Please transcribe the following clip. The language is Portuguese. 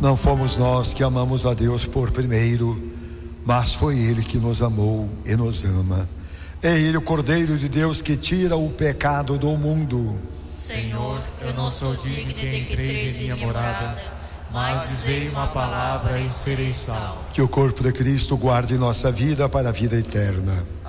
Não fomos nós que amamos a Deus por primeiro, mas foi Ele que nos amou e nos ama. É Ele o Cordeiro de Deus que tira o pecado do mundo. Senhor, eu não sou digno de que entres em minha morada, mas dizei uma palavra e serei salvo. Que o corpo de Cristo guarde nossa vida para a vida eterna.